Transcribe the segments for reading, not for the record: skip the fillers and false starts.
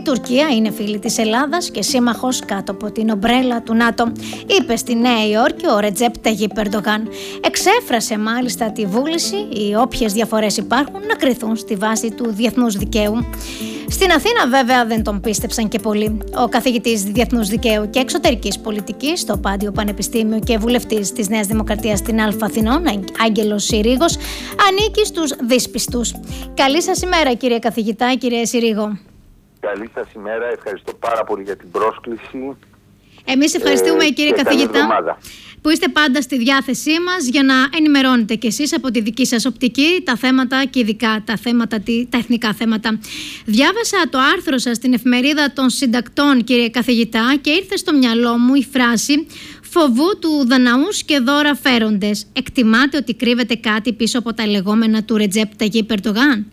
Τουρκία είναι φίλη της Ελλάδας και σύμμαχος κάτω από την ομπρέλα του ΝΑΤΟ, είπε στη Νέα Υόρκη ο Ρετζέπ Ταγιίπ Ερντογάν. Εξέφρασε μάλιστα τη βούληση οι όποιες διαφορές υπάρχουν να κριθούν στη βάση του διεθνούς δικαίου. Στην Αθήνα βέβαια δεν τον πίστεψαν και πολλοί. Ο καθηγητής διεθνούς δικαίου και εξωτερικής πολιτικής στο Πάντιο Πανεπιστήμιο και βουλευτής της Νέας Δημοκρατίας στην Αλφα Αθηνών, Άγγελος Συρίγος, ανήκει στους δύσπιστους. Καλή σας ημέρα κύριε καθηγητά, κύριε Συρίγο. Καλή σας ημέρα, ευχαριστώ πάρα πολύ για την πρόσκληση. Εμείς ευχαριστούμε κύριε καθηγητά που είστε πάντα στη διάθεσή μας για να ενημερώνετε κι εσείς από τη δική σας οπτική τα θέματα και ειδικά τα εθνικά θέματα. Διάβασα το άρθρο σας στην εφημερίδα των συντακτών κύριε καθηγητά και ήρθε στο μυαλό μου η φράση «Φοβού του Δαναούς και δώρα φέροντες». Εκτιμάτε ότι κρύβεται κάτι πίσω από τα λεγόμενα του Ρετζέπ Ταγιίπ Ερντογάν?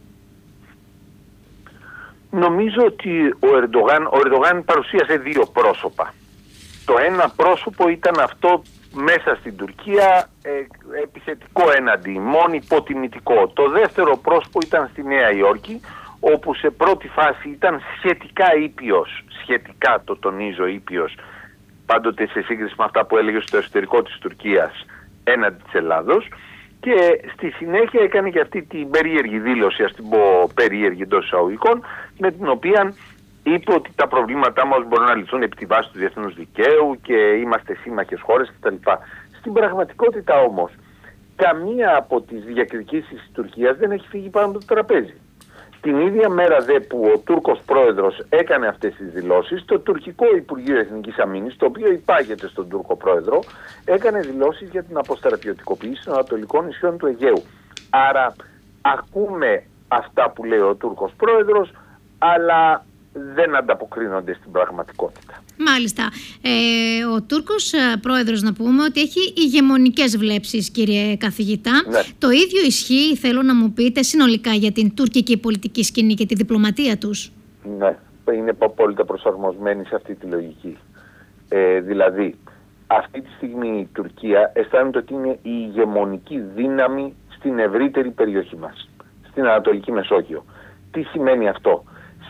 Νομίζω ότι ο Ερντογάν παρουσίασε δύο πρόσωπα. Το ένα πρόσωπο ήταν αυτό μέσα στην Τουρκία, επιθετικό έναντι, μόνο υποτιμητικό. Το δεύτερο πρόσωπο ήταν στη Νέα Υόρκη, όπου σε πρώτη φάση ήταν σχετικά ήπιος, σχετικά το τονίζω ήπιος, πάντοτε σε σύγκριση με αυτά που έλεγε στο εσωτερικό της Τουρκίας έναντι της Ελλάδος, και στη συνέχεια έκανε και αυτή την περίεργη δήλωση, ας την πω περίεργη εντός εισαγωγικών, με την οποία είπε ότι τα προβλήματά μας μπορούν να λυθούν επί τη βάση του διεθνούς δικαίου και είμαστε σύμμαχες χώρες κτλ. Στην πραγματικότητα όμως, καμία από τις διακριτήσεις της Τουρκίας δεν έχει φύγει πάνω από το τραπέζι. Την ίδια μέρα δε που ο Τούρκος πρόεδρος έκανε αυτές τις δηλώσεις, το τουρκικό Υπουργείο Εθνικής Αμήνης, το οποίο υπάγεται στον Τούρκο πρόεδρο, έκανε δηλώσεις για την αποστρατιωτικοποίηση των ανατολικών νησιών του Αιγαίου. Άρα ακούμε αυτά που λέει ο Τούρκος πρόεδρος, αλλά δεν ανταποκρίνονται στην πραγματικότητα. Μάλιστα. Ο Τούρκος πρόεδρος, να πούμε ότι έχει ηγεμονικές βλέψεις, κύριε καθηγητά. Ναι. Το ίδιο ισχύει, θέλω να μου πείτε, συνολικά για την τουρκική πολιτική σκηνή και τη διπλωματία τους? Ναι, είναι απόλυτα προσαρμοσμένη σε αυτή τη λογική. Δηλαδή, αυτή τη στιγμή η Τουρκία αισθάνεται ότι είναι η ηγεμονική δύναμη στην ευρύτερη περιοχή μας, στην Ανατολική Μεσόγειο. Τι σημαίνει αυτό?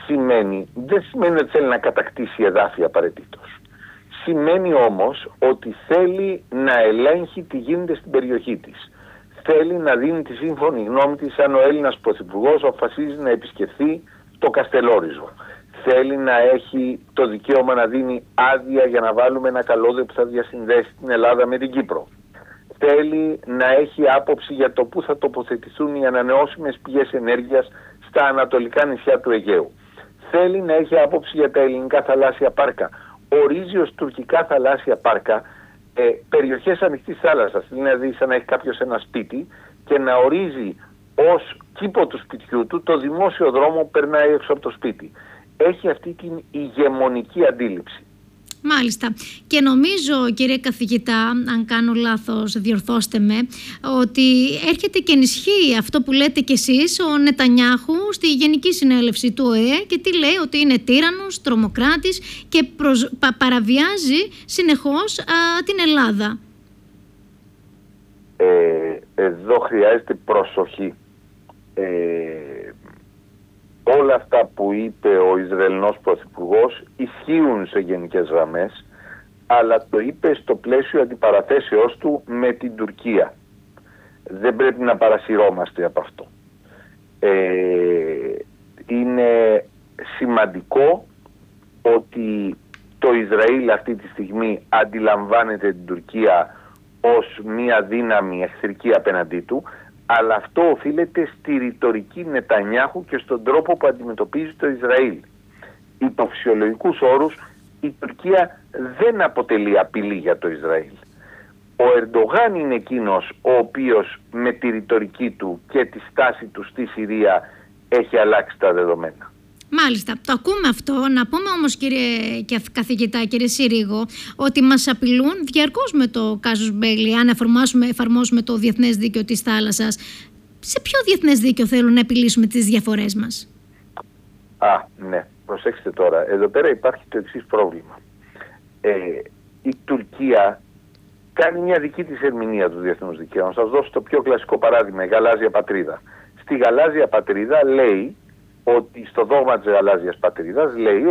Δεν σημαίνει ότι θέλει να κατακτήσει εδάφη απαραίτητος. Σημαίνει όμως ότι θέλει να ελέγχει τι γίνεται στην περιοχή της. Θέλει να δίνει τη σύμφωνη γνώμη της αν ο Έλληνας πρωθυπουργός αποφασίζει να επισκεφθεί το Καστελόριζο. Θέλει να έχει το δικαίωμα να δίνει άδεια για να βάλουμε ένα καλώδιο που θα διασυνδέσει την Ελλάδα με την Κύπρο. Θέλει να έχει άποψη για το πού θα τοποθετηθούν οι ανανεώσιμες πηγές ενέργειας στα ανατολικά νησιά του Αιγαίου. Θέλει να έχει άποψη για τα ελληνικά θαλάσσια πάρκα. Ορίζει ως τουρκικά θαλάσσια πάρκα περιοχές ανοιχτής θάλασσας. Δηλαδή σαν να έχει κάποιος ένα σπίτι και να ορίζει ως κήπο του σπιτιού του το δημόσιο δρόμο που περνάει έξω από το σπίτι. Έχει αυτή την ηγεμονική αντίληψη. Μάλιστα. Και νομίζω, κύριε καθηγητά, αν κάνω λάθος διορθώστε με, ότι έρχεται και ενισχύει αυτό που λέτε κι εσείς ο Νετανιάχου στη Γενική Συνέλευση του ΟΗΕ και τι λέει? Ότι είναι τύραννος, τρομοκράτης και παραβιάζει συνεχώς την Ελλάδα. Εδώ χρειάζεται προσοχή. Όλα αυτά που είπε ο Ισραηλινός πρωθυπουργός ισχύουν σε γενικές γραμμές, αλλά το είπε στο πλαίσιο αντιπαραθέσεώς του με την Τουρκία. Δεν πρέπει να παρασυρώμαστε από αυτό. Είναι σημαντικό ότι το Ισραήλ αυτή τη στιγμή αντιλαμβάνεται την Τουρκία ως μια δύναμη εχθρική απέναντί του, αλλά αυτό οφείλεται στη ρητορική Νετανιάχου και στον τρόπο που αντιμετωπίζει το Ισραήλ. Υπό φυσιολογικούς όρους η Τουρκία δεν αποτελεί απειλή για το Ισραήλ. Ο Ερντογάν είναι εκείνος ο οποίος με τη ρητορική του και τη στάση του στη Συρία έχει αλλάξει τα δεδομένα. Μάλιστα, το ακούμε αυτό. Να πούμε όμως, κύριε καθηγητά, κύριε Συρίγο, ότι μας απειλούν διαρκώς με το casus belli, αν εφαρμόσουμε το διεθνές δίκαιο της θάλασσας. Σε ποιο διεθνές δίκαιο θέλουν να επιλύσουμε τις διαφορές μας? Ναι, προσέξτε τώρα. Εδώ πέρα υπάρχει το εξής πρόβλημα. Η Τουρκία κάνει μια δική της ερμηνεία του διεθνούς δικαίου. Να σας δώσω το πιο κλασικό παράδειγμα, η γαλάζια πατρίδα. Στη γαλάζια πατρίδα λέει ότι στο δόγμα της γαλάζιας πατρίδας λέει